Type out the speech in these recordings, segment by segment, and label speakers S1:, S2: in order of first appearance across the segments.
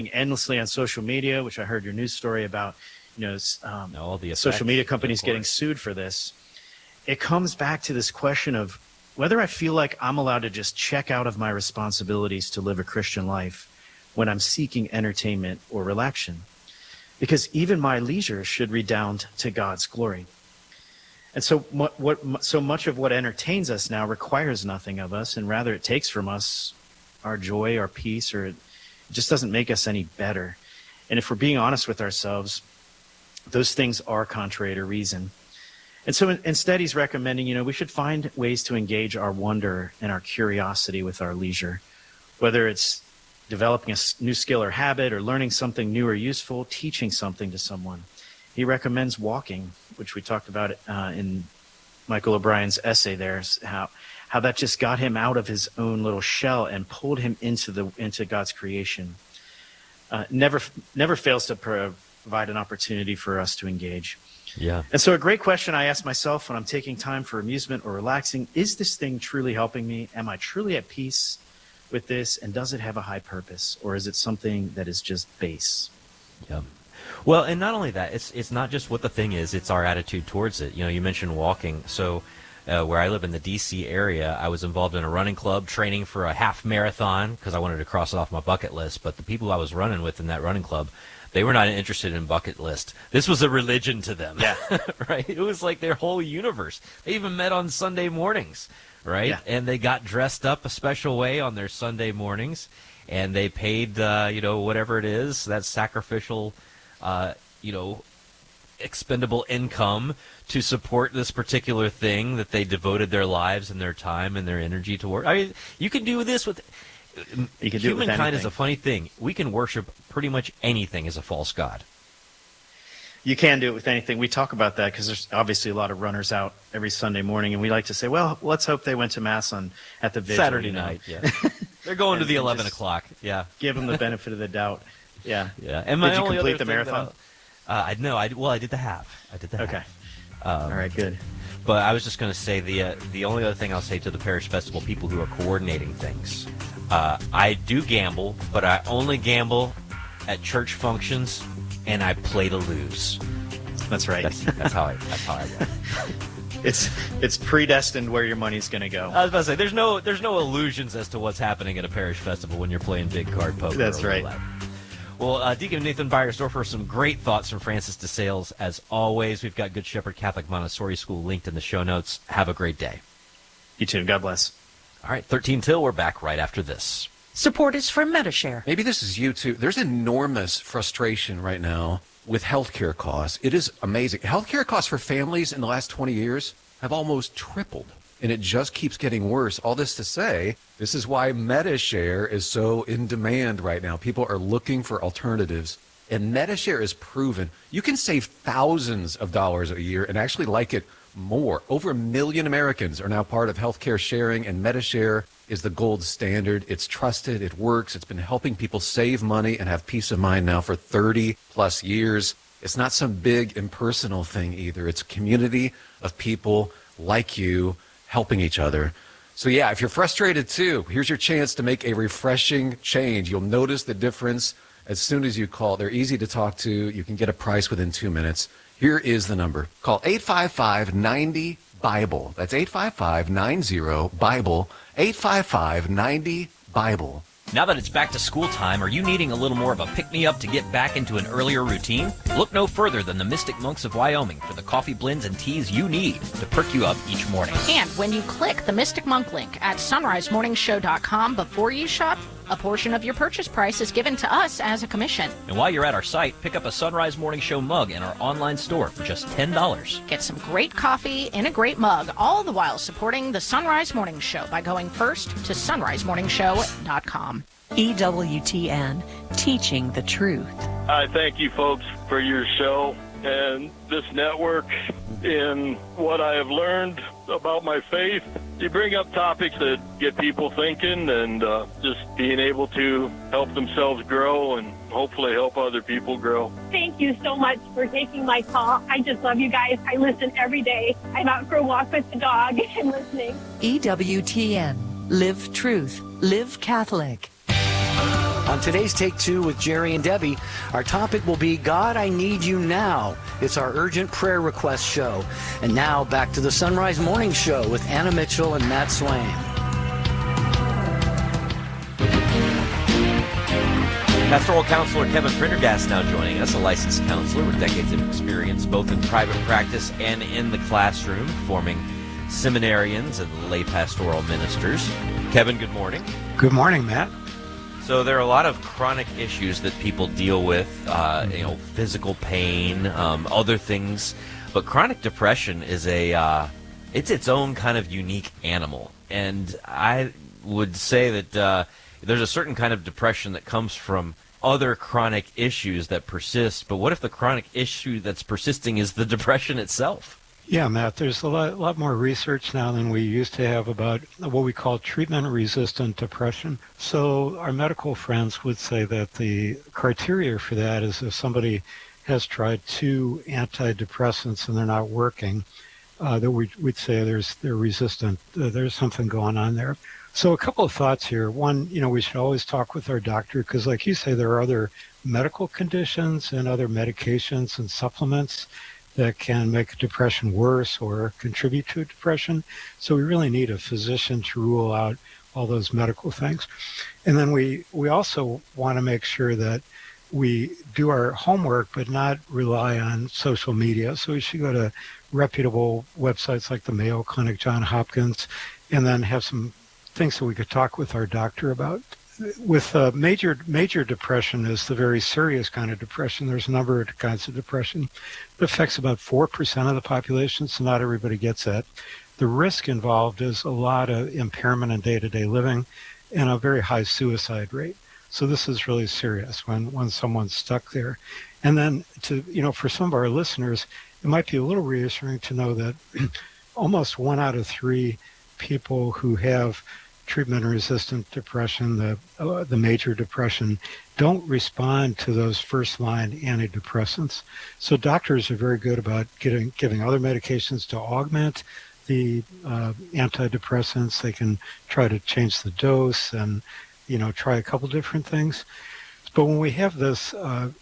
S1: endlessly on social media, which I heard your news story about,
S2: all the effects,
S1: social media companies getting sued for this. It comes back to this question of whether I feel like I'm allowed to just check out of my responsibilities to live a Christian life when I'm seeking entertainment or relaxation. Because even my leisure should redound to God's glory. And so so much of what entertains us now requires nothing of us, and rather it takes from us our joy, our peace, or it just doesn't make us any better. And if we're being honest with ourselves, those things are contrary to reason. And so instead, he's recommending, we should find ways to engage our wonder and our curiosity with our leisure, whether it's developing a new skill or habit, or learning something new or useful, teaching something to someone. He recommends walking, which we talked about in Michael O'Brien's essay there, how that just got him out of his own little shell and pulled him into God's creation. Never fails to provide an opportunity for us to engage.
S2: Yeah.
S1: And so a great question I ask myself when I'm taking time for amusement or relaxing, is this thing truly helping me? Am I truly at peace with this? And does it have a high purpose? Or is it something that is just base?
S2: Yeah. Well, and not only that, it's not just what the thing is, it's our attitude towards it. You mentioned walking. So where I live in the D.C. area, I was involved in a running club, training for a half marathon because I wanted to cross it off my bucket list. But the people I was running with in that running club, they were not interested in bucket list. This was a religion to them.
S1: Yeah.
S2: Right? It was like their whole universe. They even met on Sunday mornings, right? Yeah. And they got dressed up a special way on their Sunday mornings, and they paid, whatever it is, that sacrificial, expendable income to support this particular thing that they devoted their lives and their time and their energy toward. I mean, you can do this with... Humankind is a funny thing. We can worship pretty much anything as a false god.
S1: You can do it with anything. We talk about that because there's obviously a lot of runners out every Sunday morning, and we like to say, well, let's hope they went to Mass at the vigil.
S2: Saturday night, yeah. They're going to the 11 o'clock, yeah.
S1: Give them the benefit of the doubt. Yeah.
S2: Yeah. And
S1: did you complete the marathon?
S2: I did the half.
S1: Okay. All right, good.
S2: But I was just going to say the only other thing I'll say to the parish festival people who are coordinating things, I do gamble, but I only gamble at church functions, and I play to lose.
S1: That's right.
S2: That's how I go.
S1: It's predestined where your money's going to go.
S2: I was about to say there's no illusions as to what's happening at a parish festival when you're playing big card poker.
S1: That's right.
S2: Well, Deacon Nathan Beiersdorfer, some great thoughts from Francis de Sales. As always, we've got Good Shepherd Catholic Montessori School linked in the show notes. Have a great day.
S1: You too. God bless.
S2: All right, 13 till. We're back right after this.
S3: Support is from Medi-Share.
S4: Maybe this is you too. There's enormous frustration right now with healthcare costs. It is amazing. Healthcare costs for families in the last 20 years have almost tripled, and it just keeps getting worse. All this to say, this is why Medi-Share is so in demand right now. People are looking for alternatives, and Medi-Share is proven. You can save thousands of dollars a year and actually like it more. Over 1 million Americans are now part of healthcare sharing, and Medi-Share is the gold standard. It's trusted. It works. It's been helping people save money and have peace of mind now for 30 plus years. It's not some big impersonal thing either. It's a community of people like you helping each other. So yeah, if you're frustrated too, here's your chance to make a refreshing change. You'll notice the difference as soon as you call. They're easy to talk to. You can get a price within 2 minutes. Here is the number. Call 855-90-BIBLE. That's 855-90-BIBLE. 855-90-BIBLE.
S5: Now that it's back to school time, are you needing a little more of a pick-me-up to get back into an earlier routine? Look no further than the Mystic Monks of Wyoming for the coffee blends and teas you need to perk you up each morning.
S6: And when you click the Mystic Monk link at sunrisemorningshow.com before you shop, a portion of your purchase price is given to us as a commission.
S5: And while you're at our site, pick up a Sunrise Morning Show mug in our online store for just $10.
S6: Get some great coffee in a great mug, all the while supporting the Sunrise Morning Show by going first to sunrisemorningshow.com.
S3: EWTN, teaching the truth.
S7: I thank you folks for your show and this network in what I have learned about my faith. You bring up topics that get people thinking and just being able to help themselves grow and hopefully help other people grow.
S8: Thank you so much for taking my call. I just love you guys. I listen every day. I'm out for a walk with the dog and listening.
S3: EWTN, live truth, live Catholic.
S9: On today's Take Two with Jerry and Debbie, our topic will be God, I Need You Now. It's our urgent prayer request show. And now back to the Sunrise Morning Show with Anna Mitchell and Matt Swain.
S2: Pastoral counselor Kevin Prendergast now joining us, a licensed counselor with decades of experience both in private practice and in the classroom, forming seminarians and lay pastoral ministers. Kevin, good morning.
S10: Good morning, Matt.
S2: So there are a lot of chronic issues that people deal with, physical pain, other things. But chronic depression is it's its own kind of unique animal. And I would say that there's a certain kind of depression that comes from other chronic issues that persist. But what if the chronic issue that's persisting is the depression itself?
S10: Yeah, Matt, there's a lot more research now than we used to have about what we call treatment-resistant depression. So our medical friends would say that the criteria for that is if somebody has tried 2 antidepressants and they're not working, that we'd say they're resistant. There's something going on there. So a couple of thoughts here. One, we should always talk with our doctor because, like you say, there are other medical conditions and other medications and supplements that can make depression worse or contribute to depression. So we really need a physician to rule out all those medical things. And then we also want to make sure that we do our homework but not rely on social media. So we should go to reputable websites like the Mayo Clinic, Johns Hopkins, and then have some things that we could talk with our doctor about. With major depression is the very serious kind of depression. There's a number of kinds of depression. It affects about 4% of the population, so not everybody gets that. The risk involved is a lot of impairment in day-to-day living and a very high suicide rate. So this is really serious when someone's stuck there. And then for some of our listeners, it might be a little reassuring to know that almost 1 out of 3 people who have treatment-resistant depression, the major depression, don't respond to those first-line antidepressants. So doctors are very good about giving other medications to augment the antidepressants. They can try to change the dose and, try a couple different things. But when we have this,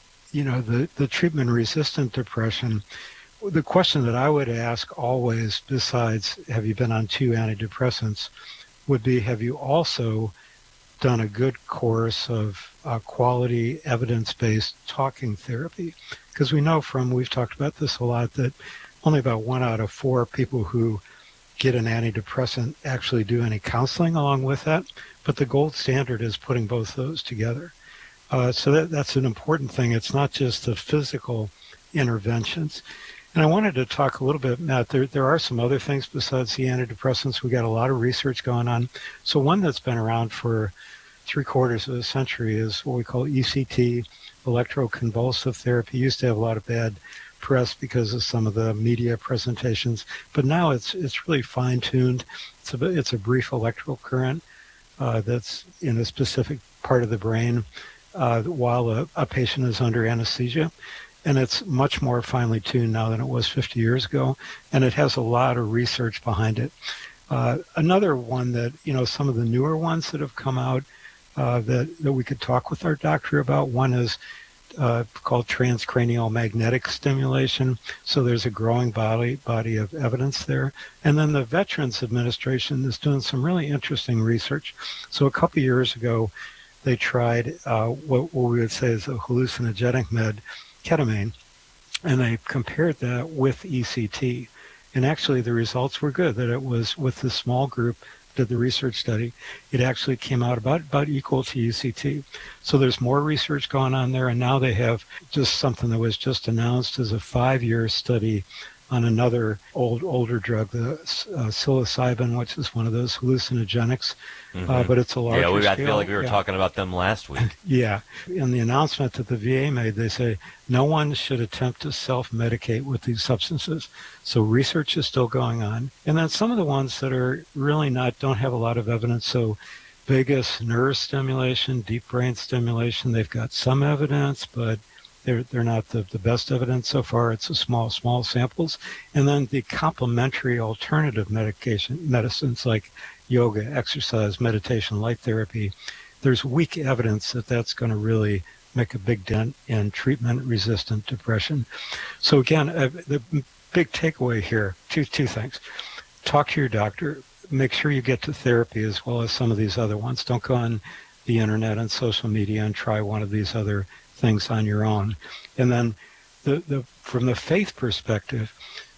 S10: the treatment-resistant depression, the question that I would ask always, besides have you been on 2 antidepressants, would be, have you also done a good course of quality evidence-based talking therapy? Because we know we've talked about this a lot, that only about 1 out of 4 people who get an antidepressant actually do any counseling along with that. But the gold standard is putting both those together. So that's an important thing. It's not just the physical interventions. And I wanted to talk a little bit, Matt, there are some other things besides the antidepressants. We got a lot of research going on. So one that's been around for 3/4 of a century is what we call ECT, electroconvulsive therapy. Used to have a lot of bad press because of some of the media presentations, but now it's really fine-tuned. It's a brief electrical current that's in a specific part of the brain while a patient is under anesthesia. And it's much more finely tuned now than it was 50 years ago, and it has a lot of research behind it. Another one that, some of the newer ones that have come out that we could talk with our doctor about, one is called transcranial magnetic stimulation. So there's a growing body of evidence there. And then the Veterans Administration is doing some really interesting research. So a couple years ago, they tried what we would say is a hallucinogenic med, ketamine, and they compared that with ECT. And actually the results were good, that it was with the small group did the research study, it actually came out about equal to ECT. So there's more research going on there, and now they have just something that was just announced as a 5-year study on another older drug, the psilocybin, which is one of those hallucinogenics, but it's a larger scale.
S2: I feel like we were talking about them last week.
S10: Yeah. In the announcement that the VA made, they say no one should attempt to self-medicate with these substances. So research is still going on. And then some of the ones that are really don't have a lot of evidence. So vagus nerve stimulation, deep brain stimulation, they've got some evidence, but they're not the best evidence so far. It's a small samples. And then the complementary alternative medicines like yoga, exercise, meditation, light therapy, there's weak evidence that that's going to really make a big dent in treatment-resistant depression. So again, the big takeaway here, two things. Talk to your doctor. Make sure you get to therapy as well as some of these other ones. Don't go on the internet and social media and try one of these other things on your own. And then from the faith perspective,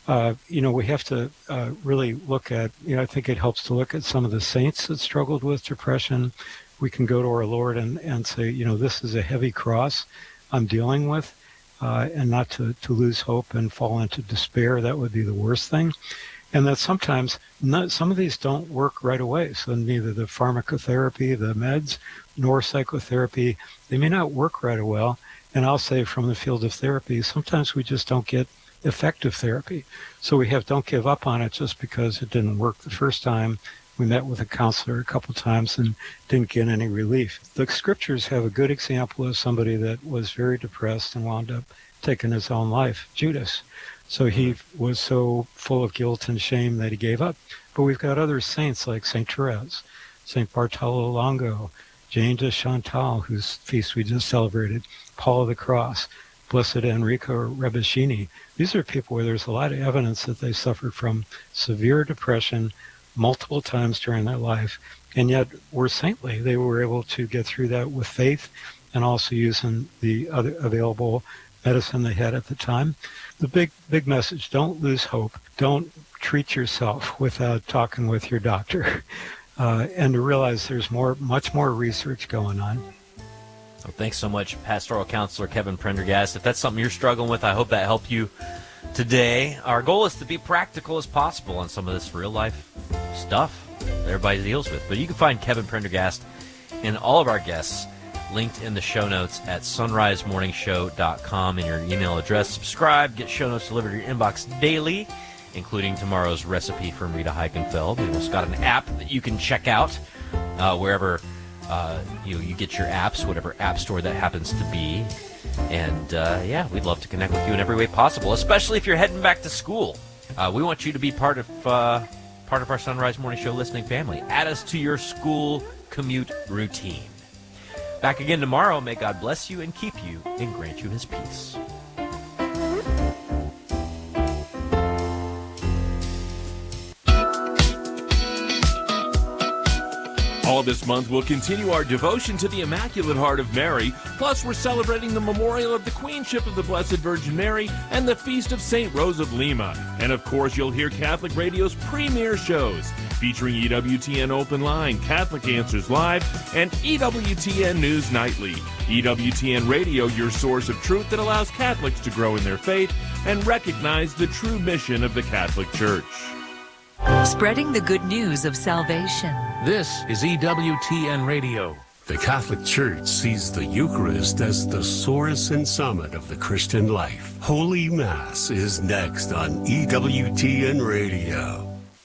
S10: we have to really look at, I think it helps to look at some of the saints that struggled with depression. We can go to our Lord and say, this is a heavy cross I'm dealing with, and not to lose hope and fall into despair. That would be the worst thing. And that sometimes some of these don't work right away. So neither the pharmacotherapy, the meds, nor psychotherapy, they may not work right away. And I'll say from the field of therapy, sometimes we just don't get effective therapy. So don't give up on it just because it didn't work the first time. We met with a counselor a couple times and didn't get any relief. The scriptures have a good example of somebody that was very depressed and wound up taking his own life, Judas. So he was so full of guilt and shame that he gave up. But we've got other saints like St. Therese, St. Bartolo Longo, Jane de Chantal, whose feast we just celebrated, Paul of the Cross, Blessed Enrico Rebuscini. These are people where there's a lot of evidence that they suffered from severe depression multiple times during their life, and yet were saintly. They were able to get through that with faith and also using the other available medicine they had at the time. The big message, don't lose hope. Don't treat yourself without talking with your doctor. And to realize there's much more research going on.
S2: Well, thanks so much, Pastoral Counselor Kevin Prendergast. If that's something you're struggling with, I hope that helped you today. Our goal is to be practical as possible on some of this real-life stuff that everybody deals with. But you can find Kevin Prendergast and all of our guests linked in the show notes at sunrisemorningshow.com in your email address. Subscribe, get show notes delivered to your inbox daily, including tomorrow's recipe from Rita Heikenfeld. We've also got an app that you can check out wherever you get your apps, whatever app store that happens to be. And we'd love to connect with you in every way possible, especially if you're heading back to school. We want you to be part of our Sunrise Morning Show listening family. Add us to your school commute routine. Back again tomorrow. May God bless you and keep you and grant you his peace.
S11: All this month, we'll continue our devotion to the Immaculate Heart of Mary. Plus, we're celebrating the memorial of the Queenship of the Blessed Virgin Mary and the Feast of St. Rose of Lima. And, of course, you'll hear Catholic Radio's premier shows featuring EWTN Open Line, Catholic Answers Live, and EWTN News Nightly. EWTN Radio, your source of truth that allows Catholics to grow in their faith and recognize the true mission of the Catholic Church.
S12: Spreading the good news of salvation.
S13: This is EWTN Radio.
S14: The Catholic Church sees the Eucharist as the source and summit of the Christian life. Holy Mass is next on EWTN Radio.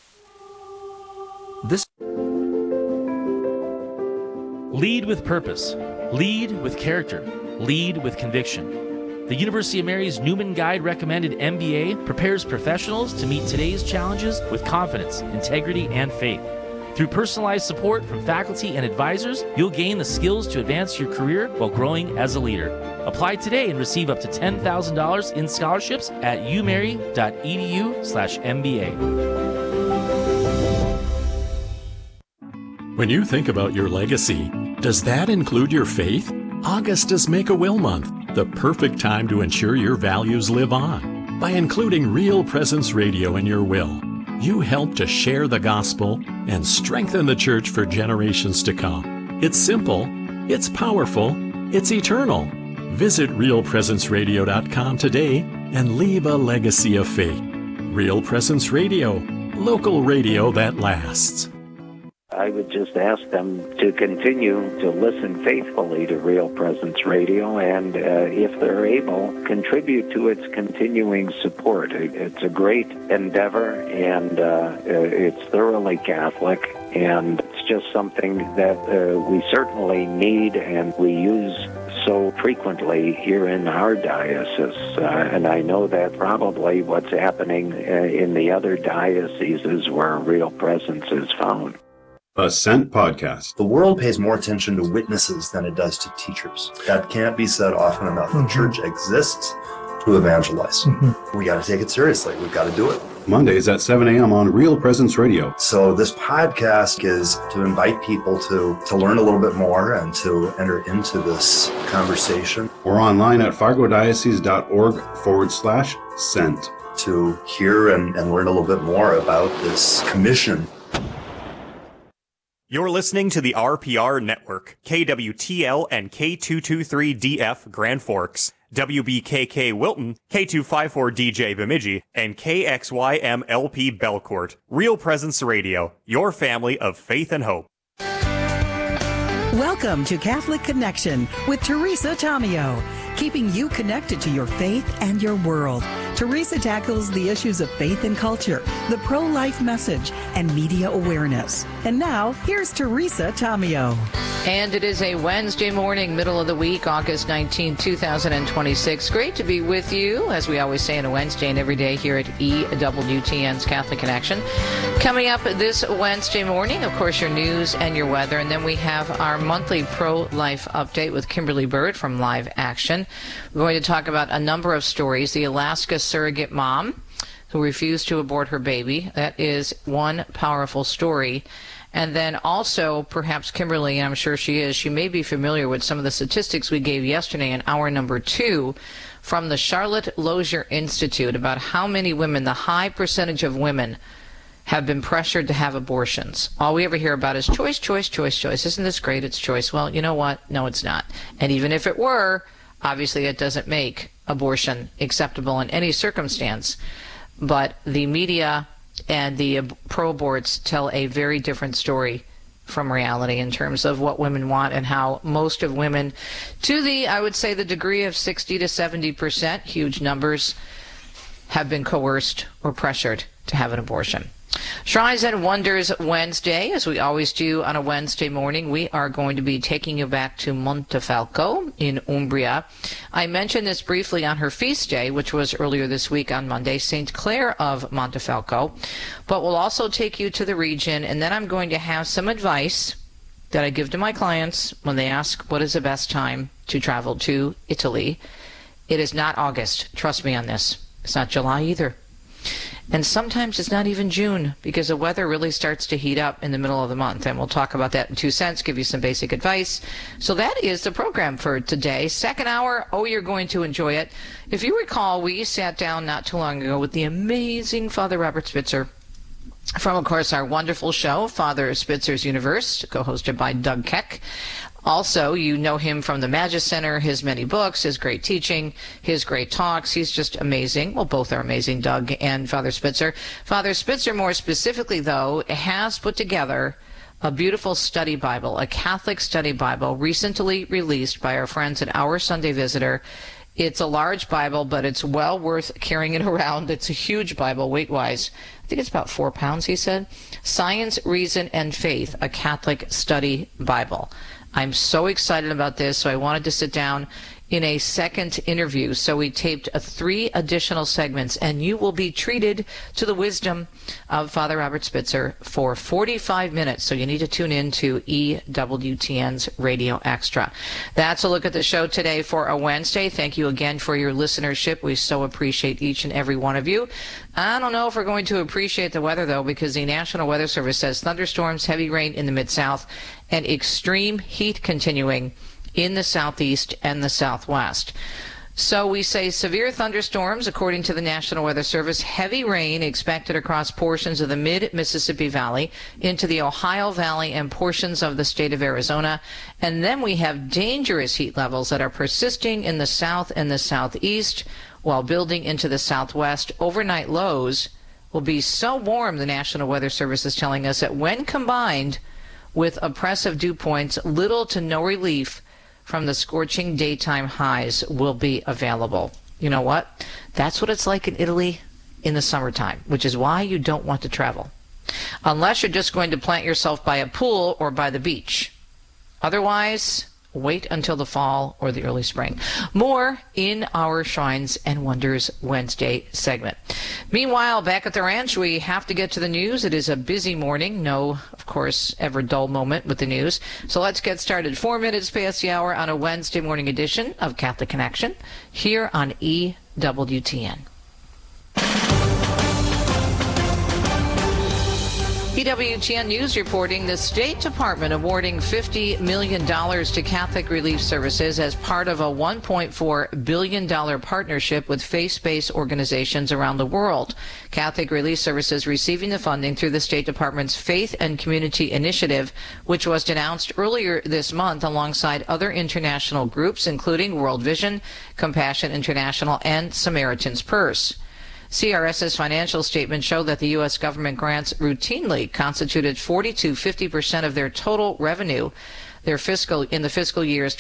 S13: Lead with purpose. Lead with character. Lead with conviction. The University of Mary's Newman Guide recommended MBA prepares professionals to meet today's challenges with confidence, integrity, and faith. Through personalized support from faculty and advisors, you'll gain the skills to advance your career while growing as a leader. Apply today and receive up to $10,000 in scholarships at umary.edu/MBA.
S15: When you think about your legacy, does that include your faith? August is Make-A-Will Month, the perfect time to ensure your values live on. By including Real Presence Radio in your will, you help to share the gospel and strengthen the church for generations to come. It's simple, it's powerful, it's eternal. Visit realpresenceradio.com today and leave a legacy of faith. Real Presence Radio, local radio that lasts.
S16: I would just ask them to continue to listen faithfully to Real Presence Radio and, if they're able, contribute to its continuing support. It's a great endeavor, and it's thoroughly Catholic, and it's just something that we certainly need and we use so frequently here in our diocese. And I know that probably what's happening in the other dioceses where Real Presence is found.
S17: A Sent podcast.
S18: The world pays more attention to witnesses than it does to teachers. That can't be said often enough. The church exists to evangelize. We got to take it seriously. We've got to do it.
S17: Mondays at 7 a.m. on Real Presence Radio.
S18: So this podcast is to invite people to learn a little bit more and to enter into this conversation.
S17: Or online at fargodiocese.org/sent.
S18: To hear and learn a little bit more about this commission.
S19: You're listening to the RPR Network, KWTL and K223DF Grand Forks, WBKK Wilton, K254DJ Bemidji, and KXYMLP Belcourt. Real Presence Radio, your family of faith and hope.
S20: Welcome to Catholic Connection with Teresa Tomeo, keeping you connected to your faith and your world. Teresa tackles the issues of faith and culture, the pro-life message, and media awareness. And now, here's Teresa Tomeo.
S21: And it is a Wednesday morning, middle of the week, August 19, 2026. Great to be with you, as we always say on a Wednesday and every day here at EWTN's Catholic Connection. Coming up this Wednesday morning, of course, your news and your weather. And then we have our monthly pro-life update with Kimberly Bird from Live Action. We're going to talk about a number of stories. The Alaska surrogate mom who refused to abort her baby. That is one powerful story. And then also, perhaps Kimberly, and I'm sure she may be familiar with some of the statistics we gave yesterday in hour number 2 from the Charlotte Lozier Institute about how many women, the high percentage of women, have been pressured to have abortions. All we ever hear about is choice, choice, choice, choice. Isn't this great? It's choice. Well, you know what? No, it's not. And even if it were, obviously it doesn't make abortion acceptable in any circumstance. But the media and the pro-aborts tell a very different story from reality in terms of what women want and how most of women, to the, I would say, the degree of 60 to 70%, huge numbers, have been coerced or pressured to have an abortion. Shrines and Wonders Wednesday, as we always do on a Wednesday morning, we are going to be taking you back to Montefalco in Umbria. I mentioned this briefly on her feast day, which was earlier this week on Monday, St. Clare of Montefalco. But we'll also take you to the region, and then I'm going to have some advice that I give to my clients when they ask what is the best time to travel to Italy. It is not August. Trust me on this. It's not July either. And sometimes it's not even June, because the weather really starts to heat up in the middle of the month. And we'll talk about that in 2 cents, give you some basic advice. So that is the program for today. Second hour, you're going to enjoy it. If you recall, we sat down not too long ago with the amazing Father Robert Spitzer from, of course, our wonderful show, Father Spitzer's Universe, co-hosted by Doug Keck. Also, you know him from the Magis Center, his many books, his great teaching, his great talks. He's just amazing. Well, both are amazing, Doug and Father Spitzer. Father Spitzer, more specifically, though, has put together a beautiful study Bible, a Catholic study Bible, recently released by our friends at Our Sunday Visitor. It's a large Bible, but it's well worth carrying it around. It's a huge Bible, weight-wise. I think it's about 4 pounds, he said. Science, Reason, and Faith, a Catholic study Bible. I'm so excited about this, so I wanted to sit down in a second interview. So we taped 3 additional segments, and you will be treated to the wisdom of Father Robert Spitzer for 45 minutes. So you need to tune in to EWTN's Radio Extra. That's a look at the show today for a Wednesday. Thank you again for your listenership. We so appreciate each and every one of you. I don't know if we're going to appreciate the weather, though, because the National Weather Service says thunderstorms, heavy rain in the Mid-South, and extreme heat continuing in the southeast and the southwest. So we say severe thunderstorms, according to the National Weather Service, heavy rain expected across portions of the mid-Mississippi Valley into the Ohio Valley and portions of the state of Arizona. And then we have dangerous heat levels that are persisting in the south and the southeast while building into the southwest. Overnight lows will be so warm, the National Weather Service is telling us, that when combined with oppressive dew points, little to no relief from the scorching daytime highs will be available. You know what? That's what it's like in Italy in the summertime, which is why you don't want to travel. Unless you're just going to plant yourself by a pool or by the beach. Otherwise, wait until the fall or the early spring. More in our Shrines and Wonders Wednesday segment. Meanwhile, back at the ranch, we have to get to the news. It is a busy morning. No, of course, ever dull moment with the news. So let's get started. 4 minutes past the hour on a Wednesday morning edition of Catholic Connection here on EWTN. EWTN News reporting the State Department awarding $50 million to Catholic Relief Services as part of a $1.4 billion partnership with faith-based organizations around the world. Catholic Relief Services receiving the funding through the State Department's Faith and Community Initiative, which was announced earlier this month alongside other international groups, including World Vision, Compassion International, and Samaritan's Purse. CRS's financial statements show that the U.S. government grants routinely constituted 40 to 50% of their total revenue. In the fiscal years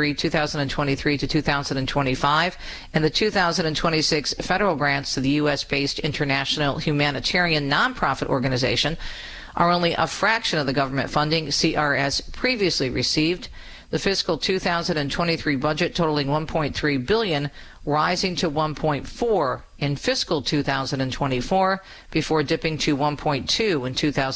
S21: 2023 to 2025, and the 2026 federal grants to the U.S.-based international humanitarian nonprofit organization are only a fraction of the government funding CRS previously received. The fiscal 2023 budget totaling $1.3 billion, rising to $1.4 in fiscal 2024 before dipping to $1.2 in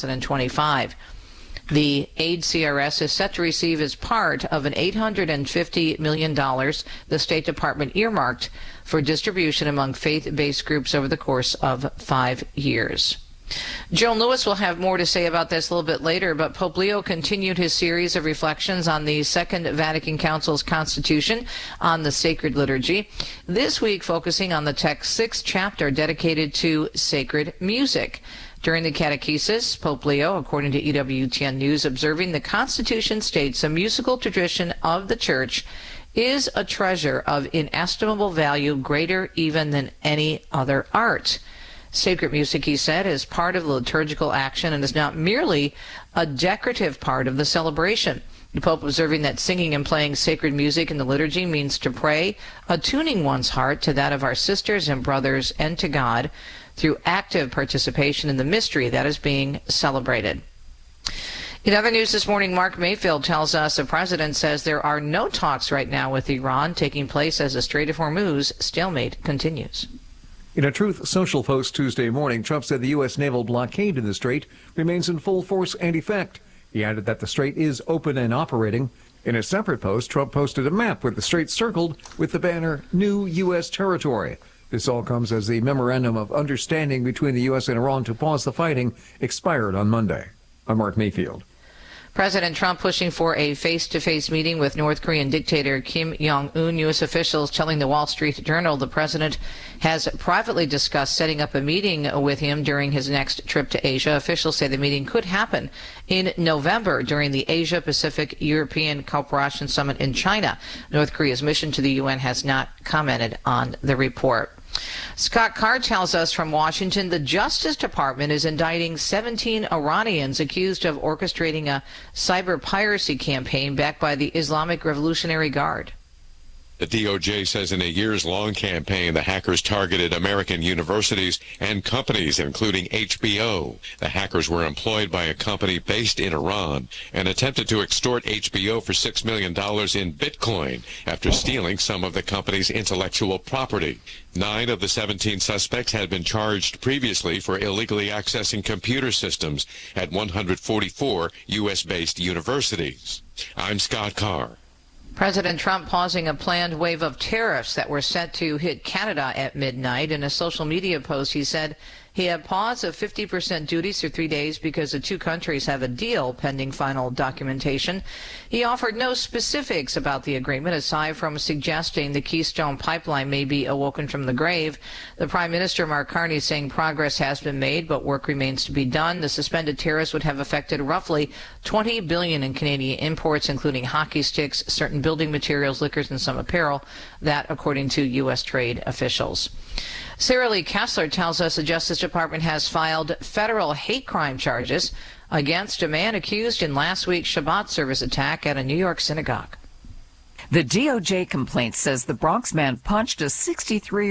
S21: 2025. The aid CRS is set to receive as part of an $850 million the State Department earmarked for distribution among faith-based groups over the course of 5 years. Joan Lewis will have more to say about this a little bit later, but Pope Leo continued his series of reflections on the Second Vatican Council's Constitution on the Sacred Liturgy, this week focusing on the text's 6th chapter dedicated to sacred music. During the catechesis, Pope Leo, according to EWTN News, observing the Constitution states a musical tradition of the Church is a treasure of inestimable value, greater even than any other art. Sacred music, he said, is part of the liturgical action and is not merely a decorative part of the celebration. The Pope observing that singing and playing sacred music in the liturgy means to pray, attuning one's heart to that of our sisters and brothers and to God through active participation in the mystery that is being celebrated. In other news this morning, Mark Mayfield tells us the president says there are no talks right now with Iran taking place as the Strait of Hormuz stalemate continues.
S1: In a Truth Social post Tuesday morning, Trump said the U.S. naval blockade in the strait remains in full force and effect. He added that the strait is open and operating. In a separate post, Trump posted a map with the strait circled with the banner New U.S. Territory. This all comes as the memorandum of understanding between the U.S. and Iran to pause the fighting expired on Monday. I'm Mark Mayfield.
S21: President Trump pushing for a face-to-face meeting with North Korean dictator Kim Jong-un. U.S. officials telling the Wall Street Journal the president has privately discussed setting up a meeting with him during his next trip to Asia. Officials say the meeting could happen in November during the Asia-Pacific-European Cooperation Summit in China. North Korea's mission to the UN has not commented on the report. Scott Carr tells us from Washington the Justice Department is indicting 17 Iranians accused of orchestrating a cyber piracy campaign backed by the Islamic Revolutionary Guard.
S22: The DOJ says in a years-long campaign, the hackers targeted American universities and companies, including HBO. The hackers were employed by a company based in Iran and attempted to extort HBO for $6 million in Bitcoin after stealing some of the company's intellectual property. 9 of the 17 suspects had been charged previously for illegally accessing computer systems at 144 U.S.-based universities. I'm Scott Carr.
S21: President Trump pausing a planned wave of tariffs that were set to hit Canada at midnight. In a social media post, he said he had paused of 50% duties for 3 days because the two countries have a deal pending final documentation. He offered no specifics about the agreement, aside from suggesting the Keystone Pipeline may be awoken from the grave. The Prime Minister, Mark Carney, saying progress has been made, but work remains to be done. The suspended tariffs would have affected roughly $20 billion in Canadian imports, including hockey sticks, certain building materials, liquors, and some apparel. That, according to U.S. trade officials. Sarah Lee Kessler tells us the Justice Department has filed federal hate crime charges against a man accused in last week's Shabbat service attack at a New York synagogue.
S23: The DOJ complaint says the Bronx man punched a 63-year-old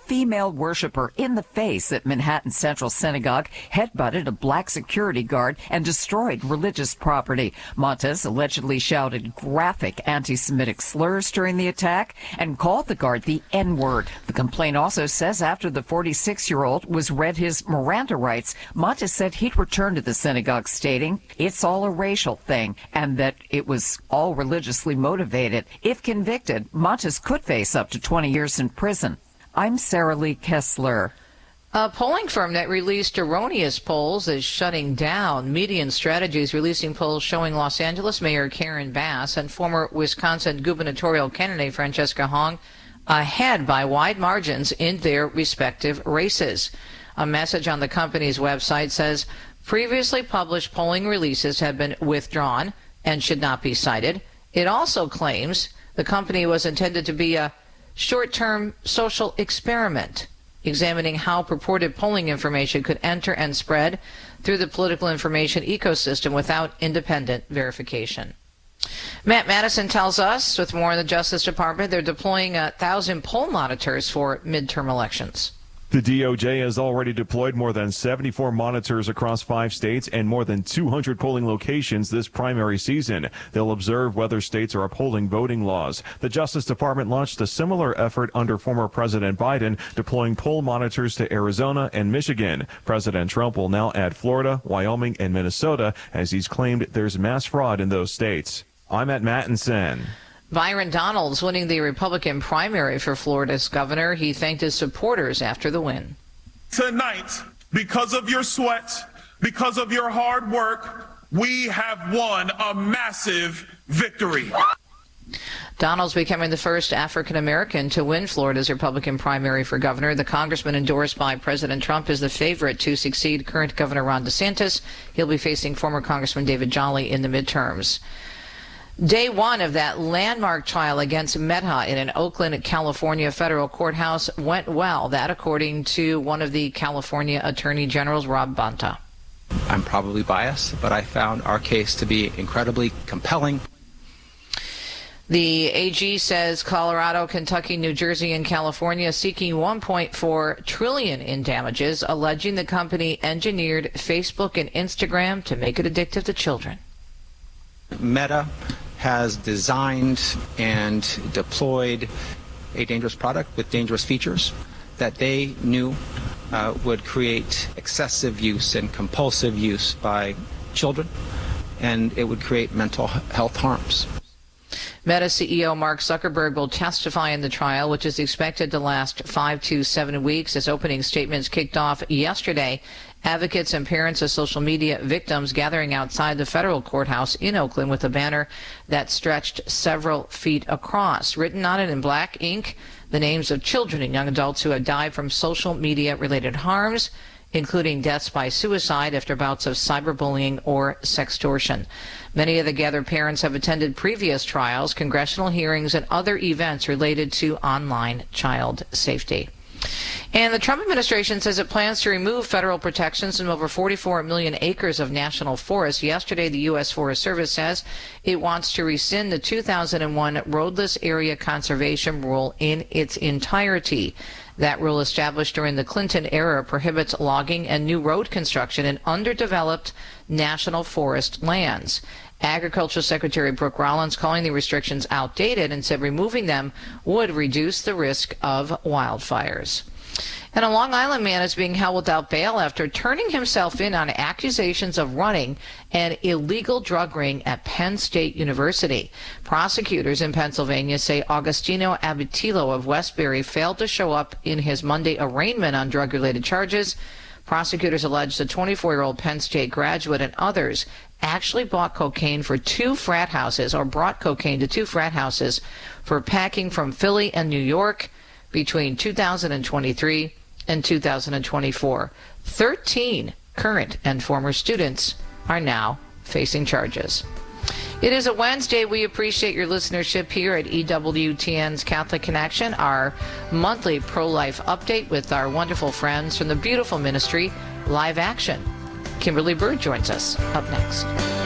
S4: female worshiper in the face at Manhattan Central Synagogue, headbutted a black security guard, and destroyed religious property. Montes allegedly shouted graphic anti-Semitic slurs during the attack and called the guard the N-word. The complaint also says after the 46-year-old was read his Miranda rights, Montes said he'd return to the synagogue, stating it's all a racial thing and that it was all religiously motivated. If convicted, Montes could face up to 20 years in prison. I'm Sarah Lee Kessler.
S21: A polling firm that released erroneous polls is shutting down. Median Strategies releasing polls showing Los Angeles Mayor Karen Bass and former Wisconsin gubernatorial candidate Francesca Hong ahead by wide margins in their respective races. A message on the company's website says previously published polling releases have been withdrawn and should not be cited. It also claims the company was intended to be a short-term social experiment, examining how purported polling information could enter and spread through the political information ecosystem without independent verification. Matt Madison tells us, with more in the Justice Department, they're deploying 1,000 poll monitors for midterm elections.
S5: The DOJ has already deployed more than 74 monitors across 5 states and more than 200 polling locations this primary season. They'll observe whether states are upholding voting laws. The Justice Department launched a similar effort under former President Biden, deploying poll monitors to Arizona and Michigan. President Trump will now add Florida, Wyoming, and Minnesota, as he's claimed there's mass fraud in those states. I'm at Mattinson.
S21: Byron Donalds winning the Republican primary for Florida's governor. He thanked his supporters after the win.
S23: Tonight, because of your sweat, because of your hard work, we have won a massive victory.
S21: Donalds becoming the first African-American to win Florida's Republican primary for governor. The congressman endorsed by President Trump is the favorite to succeed current Governor Ron DeSantis. He'll be facing former Congressman David Jolly in the midterms. Day one of that landmark trial against Meta in an Oakland, California federal courthouse went well. That according to one of the California Attorney Generals, Rob Bonta.
S24: I'm probably biased, but I found our case to be incredibly compelling.
S21: The AG says Colorado, Kentucky, New Jersey, and California seeking $1.4 trillion in damages, alleging the company engineered Facebook and Instagram to make it addictive to children.
S24: Meta has designed and deployed a dangerous product with dangerous features that they knew would create excessive use and compulsive use by children, and it would create mental health harms.
S21: Meta CEO Mark Zuckerberg will testify in the trial, which is expected to last 5 to 7 weeks. His opening statements kicked off yesterday. Advocates and parents of social media victims gathering outside the federal courthouse in Oakland with a banner that stretched several feet across. Written on it in black ink, the names of children and young adults who have died from social media-related harms, including deaths by suicide after bouts of cyberbullying or sextortion. Many of the gathered parents have attended previous trials, congressional hearings, and other events related to online child safety. And the Trump administration says it plans to remove federal protections from over 44 million acres of national forest. Yesterday, the U.S. Forest Service says it wants to rescind the 2001 Roadless Area Conservation Rule in its entirety. That rule, established during the Clinton era, prohibits logging and new road construction in underdeveloped national forest lands. Agriculture Secretary Brooke Rollins calling the restrictions outdated and said removing them would reduce the risk of wildfires. And a Long Island man is being held without bail after turning himself in on accusations of running an illegal drug ring at Penn State University. Prosecutors in Pennsylvania say Agostino Abitillo of Westbury failed to show up in his Monday arraignment on drug-related charges. Prosecutors allege the 24-year-old Penn State graduate and others actually bought cocaine for 2 frat houses, or brought cocaine to 2 frat houses for packing from Philly and New York between 2023 and 2024. 13 current and former students are now facing charges. It is a Wednesday. We appreciate your listenership here at EWTN's Catholic Connection, our monthly pro-life update with our wonderful friends from the beautiful ministry, Live Action. Kimberly Bird joins us up next.